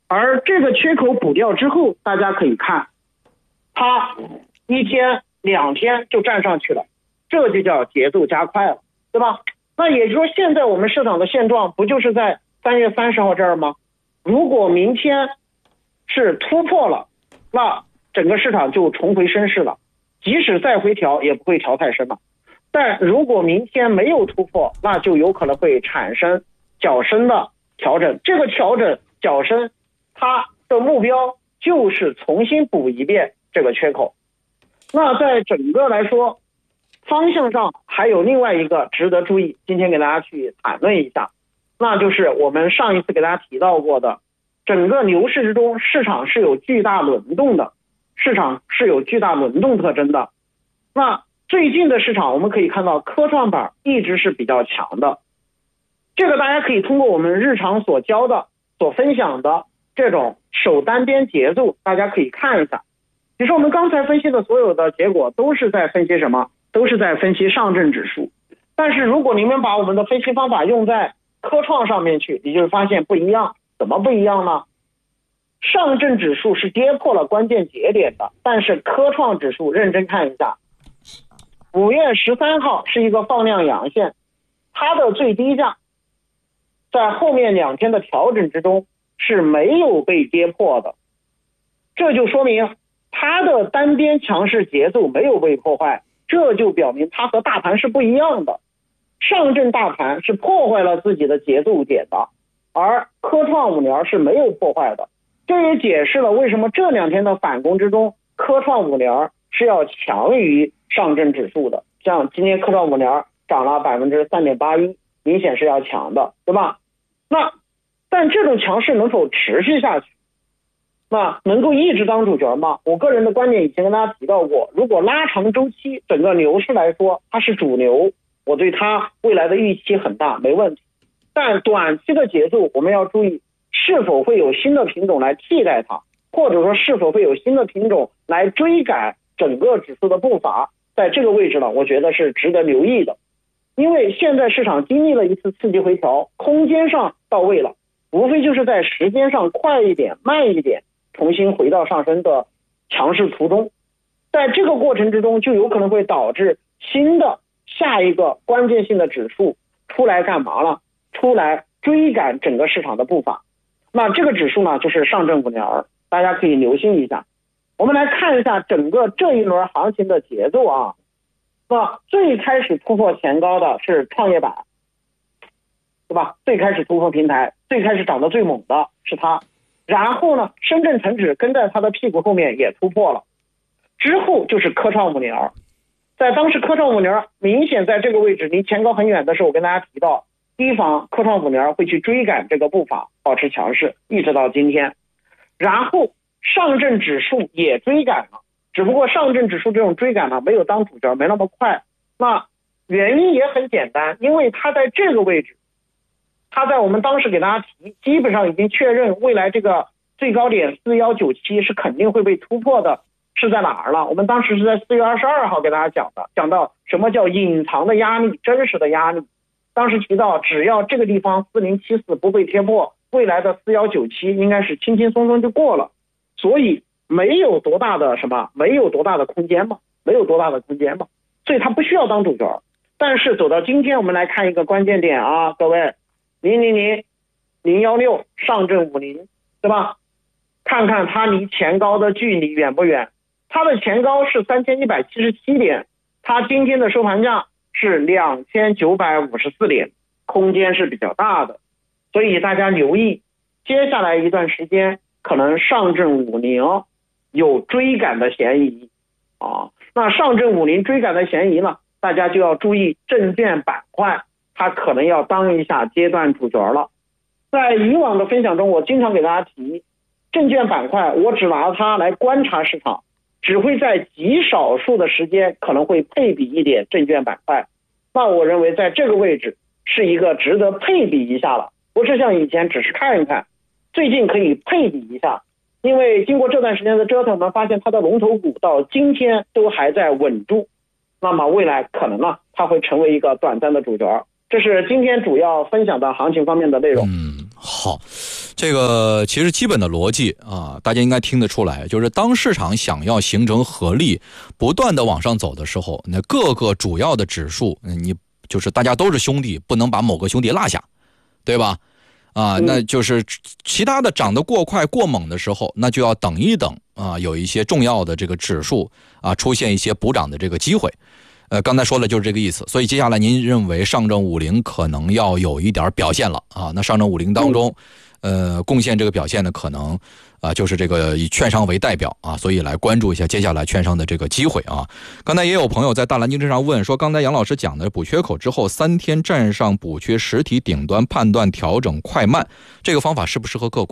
而这个缺口补掉之后，大家可以看，它1天2天就站上去了，这就叫节奏加快了，对吧？那也就是说，现在我们市场的现状不就是在3月30号这儿吗？如果明天是突破了，那整个市场就重回升势了，即使再回调也不会调太深了。但如果明天没有突破，那就有可能会产生较深的调整。这个调整较深，它的目标就是重新补一遍这个缺口。那在整个来说，方向上还有另外一个值得注意，今天给大家去谈论一下，那就是我们上一次给大家提到过的，整个牛市之中，市场是有巨大轮动的，市场是有巨大轮动特征的。那最近的市场我们可以看到科创板一直是比较强的，这个大家可以通过我们日常所教的所分享的这种守单边节奏，大家可以看一下。其实我们刚才分析的所有的结果都是在分析什么？都是在分析上证指数。但是如果你们把我们的分析方法用在科创上面去，你就会发现不一样。怎么不一样呢？上证指数是跌破了关键节点的，但是科创指数认真看一下，5月13号是一个放量阳线，它的最低价在后面2天的调整之中是没有被跌破的，这就说明它的单边强势节奏没有被破坏，这就表明它和大盘是不一样的。上证大盘是破坏了自己的节奏点的，而科创五年是没有破坏的。这也解释了为什么这2天的反攻之中，科创五年是要强于上证指数的。像今天科创五年涨了 3.81%， 明显是要强的，对吧？但这种强势能否持续下去？那能够一直当主角吗？我个人的观点以前跟大家提到过，如果拉长周期，整个牛市来说它是主流，我对它未来的预期很大，没问题。但短期的节奏我们要注意，是否会有新的品种来替代它，或者说是否会有新的品种来追赶整个指数的步伐，在这个位置呢，我觉得是值得留意的。因为现在市场经历了一次刺激回调，空间上到位了，无非就是在时间上快一点慢一点，重新回到上升的强势途中。在这个过程之中，就有可能会导致新的下一个关键性的指数出来干嘛了？出来追赶整个市场的步伐。那这个指数呢，就是上证五年，大家可以留心一下。我们来看一下整个这一轮行情的节奏啊。那最开始突破前高的是创业板，对吧？最开始突破平台，最开始涨得最猛的是它。然后呢，深圳成指跟在它的屁股后面也突破了。之后就是科创五年，在当时科创五年明显在这个位置离前高很远的时候，我跟大家提到，提防科创五年会去追赶这个步伐，保持强势，一直到今天。然后上证指数也追赶了，只不过上证指数这种追赶呢，没有当主角，没那么快。那原因也很简单，因为它在这个位置，它在我们当时给大家提，基本上已经确认未来这个最高点4197是肯定会被突破的，是在哪儿了？我们当时是在4月22号给大家讲的，讲到什么叫隐藏的压力，真实的压力。当时提到，只要这个地方4074不被贴破，未来的4197应该是轻轻松松就过了。所以没有多大的空间嘛，所以它不需要当主角。但是走到今天，我们来看一个关键点啊，各位，000016上证50，对吧？看看它离前高的距离远不远？它的前高是3177点，它今天的收盘价是2954点，空间是比较大的。所以大家留意，接下来一段时间可能上证50有追赶的嫌疑啊。那上证50追赶的嫌疑呢，大家就要注意证券板块，它可能要当一下阶段主角了。在以往的分享中，我经常给大家提，证券板块我只拿它来观察市场，只会在极少数的时间可能会配比一点证券板块。那我认为在这个位置是一个值得配比一下了，不是像以前只是看一看，最近可以配比一下。因为经过这段时间的折腾，我们发现它的龙头股到今天都还在稳住，那么未来可能呢，它会成为一个短暂的主角。这是今天主要分享的行情方面的内容。 好， 这个其实基本的逻辑啊，大家应该听得出来，就是当市场想要形成合力，不断的往上走的时候，那各个主要的指数，你就是大家都是兄弟，不能把某个兄弟落下，对吧？那就是其他的涨得过快过猛的时候，那就要等一等啊，有一些重要的这个指数啊出现一些补涨的这个机会。刚才说的就是这个意思。所以接下来您认为上证50可能要有一点表现了啊？那上证50当中，贡献这个表现的可能就是这个以券商为代表啊，所以来关注一下接下来券商的这个机会啊。刚才也有朋友在大蓝鲸之上问说，刚才杨老师讲的补缺口之后3天站上补缺实体顶端，判断调整快慢，这个方法适不适合个股？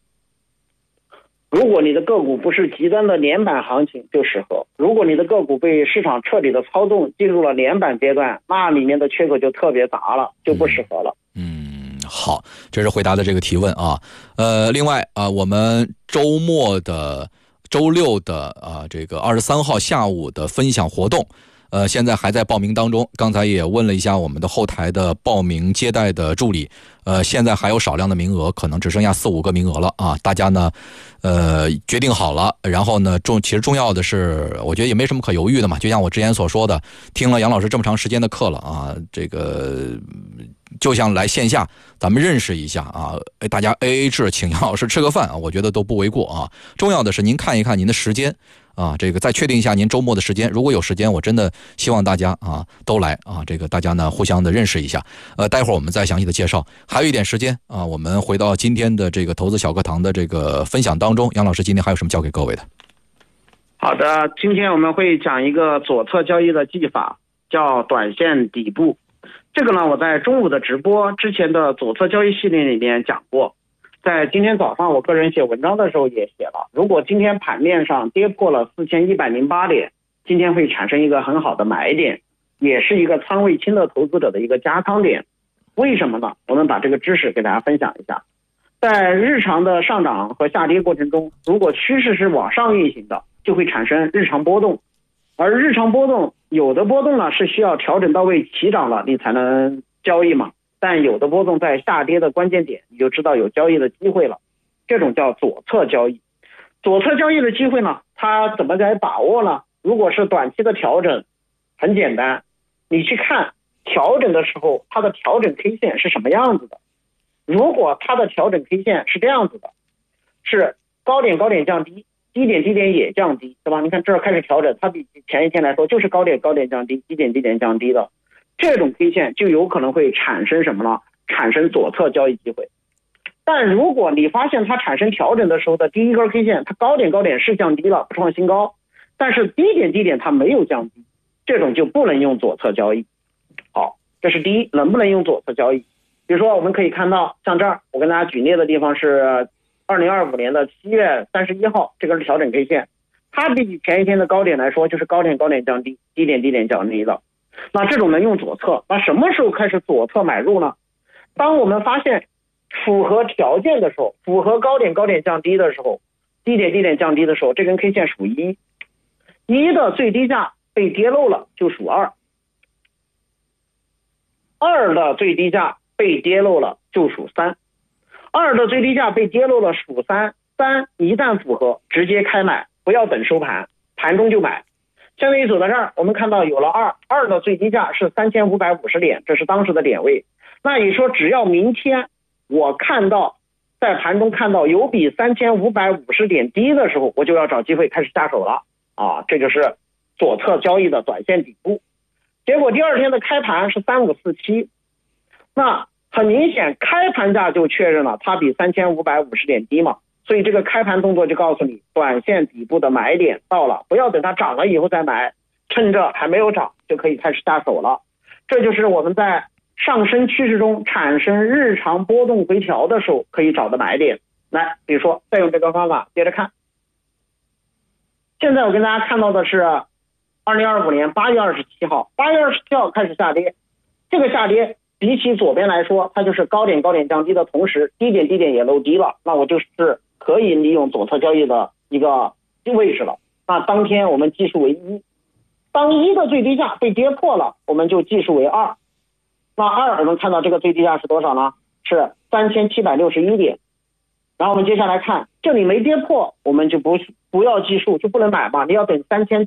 如果你的个股不是极端的连板行情就适合，如果你的个股被市场彻底的操纵进入了连板阶段，那里面的缺口就特别大了，就不适合了。 好，这是回答的这个提问啊。另外我们周末的周六的这个23号下午的分享活动，现在还在报名当中。刚才也问了一下我们的后台的报名接待的助理，现在还有少量的名额，可能只剩下4-5个名额了啊。大家呢，决定好了，然后呢，其实重要的是，我觉得也没什么可犹豫的嘛。就像我之前所说的，听了杨老师这么长时间的课了啊，这个就像来线下咱们认识一下啊，大家 AA 制请杨老师吃个饭啊，我觉得都不为过啊。重要的是您看一看您的时间啊，这个再确定一下您周末的时间。如果有时间，我真的希望大家都来啊，这个大家呢互相的认识一下。待会儿我们再详细的介绍。还有一点时间啊，我们回到今天的这个投资小课堂的这个分享当中，杨老师今天还有什么教给各位的？ 好的，今天我们会讲一个左侧交易的技法，叫短线底部。这个呢，我在中午的直播之前的左侧交易系列里面讲过，在今天早上我个人写文章的时候也写了，如果今天盘面上跌破了4108点，今天会产生一个很好的买点，也是一个仓位轻的投资者的一个加仓点。为什么呢？我们把这个知识给大家分享一下。在日常的上涨和下跌过程中，如果趋势是往上运行的，就会产生日常波动，而日常波动有的波动呢是需要调整到位起涨了你才能交易嘛，但有的波动在下跌的关键点你就知道有交易的机会了，这种叫左侧交易。左侧交易的机会呢，它怎么来把握呢？如果是短期的调整，很简单，你去看调整的时候它的调整 K 线是什么样子的。如果它的调整 K 线是这样子的，是高点高点降低，低点低点也降低，对吧？你看这儿开始调整，它比前一天来说就是高点高点降低，低点低点降低的，这种 K 线就有可能会产生什么呢？产生左侧交易机会。但如果你发现它产生调整的时候的第一根 K 线，它高点高点是降低了，不创新高，但是低点低点它没有降低，这种就不能用左侧交易。好，这是第一，能不能用左侧交易？比如说我们可以看到，像这儿我跟大家举例的地方是2025年的7月31号，这根调整 K 线，它比前一天的高点来说就是高点高点降低，低点低点降低的。那这种能用左侧。那什么时候开始左侧买入呢？当我们发现符合条件的时候，符合高点高点降低的时候，低点低点降低的时候，这根 K 线属1，的最低价被跌漏了就属2， 2的最低价被跌漏了就属3， 2的最低价被跌漏了属3， 3一旦符合直接开买，不要等收盘，盘中就买。相当于走到这儿，我们看到有了2的最低价是3550点，这是当时的点位。那你说只要明天我看到在盘中看到有比3550点低的时候，我就要找机会开始下手了啊，这就是左侧交易的短线底部。结果第二天的开盘是3547，那很明显开盘价就确认了它比3550点低嘛，所以这个开盘动作就告诉你短线底部的买点到了，不要等它涨了以后再买，趁着还没有涨就可以开始下手了。这就是我们在上升趋势中产生日常波动回调的时候可以找的买点。来，比如说再用这个方法接着看，现在我跟大家看到的是2025年8月27号，8月27号开始下跌，这个下跌比起左边来说，它就是高点高点降低的同时，低点低点也漏低了，那我就是可以利用左侧交易的一个位置了。那当天我们计数为1，当1的最低价被跌破了，我们就计数为2。那2我们看到这个最低价是多少呢？是3761点。 然后我们接下来看，这里没跌破，我们就不要计数，就不能买嘛。你要等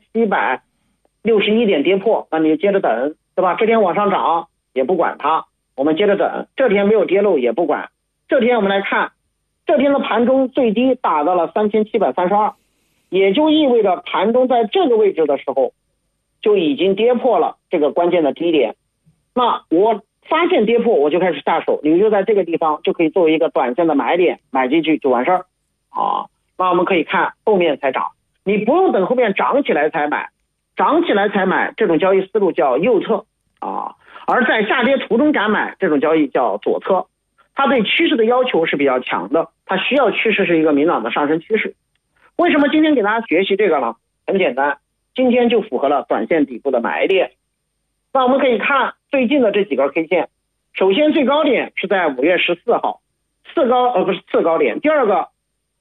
3761点跌破，那你就接着等，对吧？这天往上涨也不管它，我们接着等。这天没有跌漏也不管。这天我们来看，这天的盘中最低达到了3732，也就意味着盘中在这个位置的时候就已经跌破了这个关键的低点。那我发现跌破我就开始下手，你就在这个地方就可以作为一个短线的买点，买进去就完事儿啊。那我们可以看后面才涨，你不用等后面涨起来才买，涨起来才买这种交易思路叫右侧啊，而在下跌途中敢买这种交易叫左侧。它对趋势的要求是比较强的，它需要趋势是一个明朗的上升趋势。为什么今天给大家学习这个呢？很简单，今天就符合了短线底部的买点。那我们可以看最近的这几根 K 线，首先最高点是在5月14号，次高点。第二个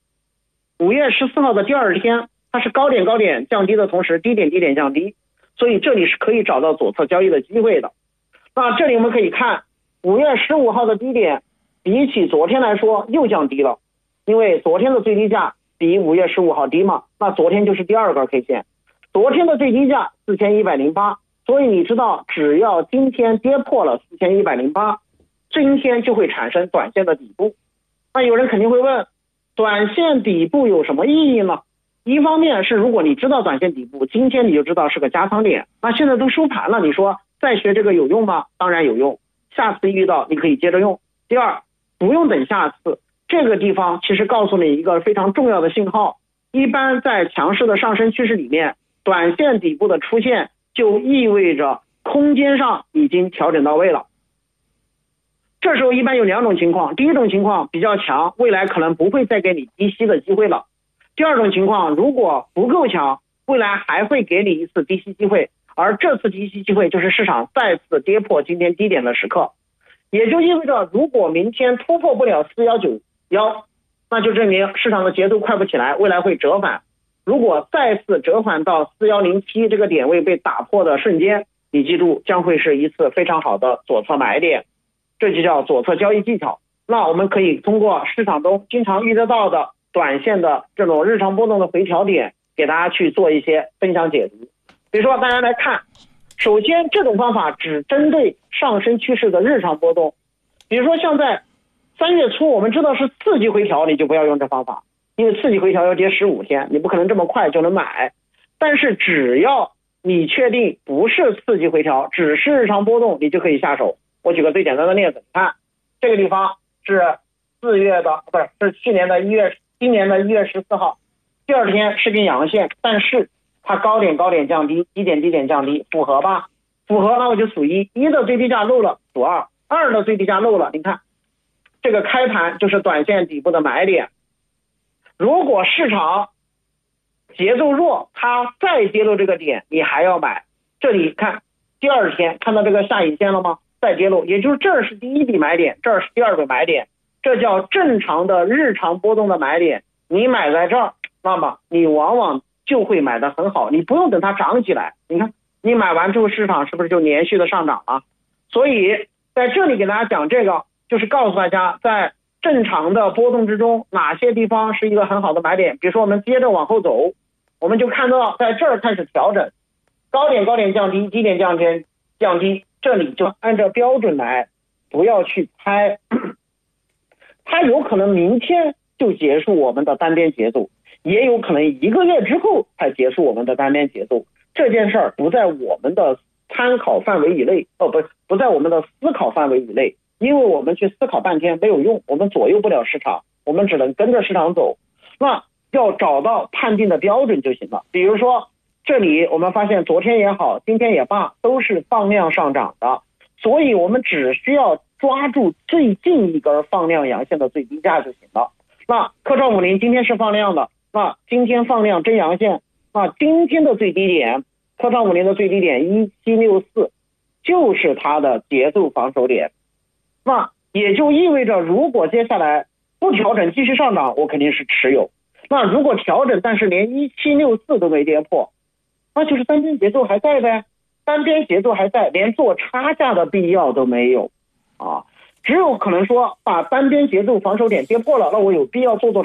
5月14号的第二天，它是高点降低的同时低点降低，所以这里是可以找到左侧交易的机会的。那这里我们可以看5月15号的低点比起昨天来说又降低了，因为昨天的最低价比5月15号低嘛，那昨天就是第二根 K 线，昨天的最低价4108，所以你知道只要今天跌破了4108，今天就会产生短线的底部。那有人肯定会问，短线底部有什么意义呢？一方面是如果你知道短线底部，今天你就知道是个加仓点，那现在都收盘了，你说再学这个有用吗？当然有用，下次遇到你可以接着用。第二，不用等下次，这个地方其实告诉你一个非常重要的信号，一般在强势的上升趋势里面，短线底部的出现就意味着空间上已经调整到位了。这时候一般有两种情况，第一种情况比较强，未来可能不会再给你低吸的机会了。第二种情况，如果不够强，未来还会给你一次低吸机会，而这次低吸机会就是市场再次跌破今天低点的时刻。也就意味着如果明天突破不了4191，那就证明市场的节奏快不起来，未来会折返。如果再次折返到4107这个点位被打破的瞬间，你记住将会是一次非常好的左侧买点，这就叫左侧交易技巧。那我们可以通过市场中经常遇得到的短线的这种日常波动的回调点，给大家去做一些分享解读。比如说大家来看，首先这种方法只针对上升趋势的日常波动，比如说像在3月初我们知道是次级回调，你就不要用这方法，因为次级回调要跌15天，你不可能这么快就能买。但是只要你确定不是次级回调，只是日常波动，你就可以下手。我举个最简单的例子，看这个地方是去年的今年的1月14号，第二天是根阳线，但是它高点降低，低点降低，符合吧？符合，那我就数一的最低价漏了，数二的最低价漏了。你看这个开盘就是短线底部的买点。如果市场节奏弱，它再跌落这个点，你还要买。这里看第二天看到这个下影线了吗？再跌落，也就是这是第一笔买点，这是第二笔买点，这叫正常的日常波动的买点。你买在这儿，那么你往往就会买得很好，你不用等它涨起来。你看你买完之后，市场是不是就连续的上涨了？所以在这里给大家讲这个，就是告诉大家在正常的波动之中，哪些地方是一个很好的买点。比如说我们接着往后走，我们就看到在这儿开始调整，高点降低，低点降低，这里就按照标准来，不要去猜。它有可能明天就结束我们的单边节奏，也有可能1个月之后才结束我们的单边节奏。这件事儿不在我们的参考范围以内，不在我们的思考范围以内，因为我们去思考半天没有用，我们左右不了市场，我们只能跟着市场走。那要找到判定的标准就行了。比如说这里我们发现昨天也好，今天也罢，都是放量上涨的，所以我们只需要抓住最近一根放量阳线的最低价就行了。那科创50今天是放量的，那今天放量真阳线，那今天的最低点，科创50的最低点1764，就是它的节奏防守点。那也就意味着如果接下来不调整继续上涨，我肯定是持有。那如果调整但是连1764都没跌破，那就是单边节奏还在呗，单边节奏还在，连做差价的必要都没有啊。 只有可能说把单边节奏防守点跌破了，那我有必要做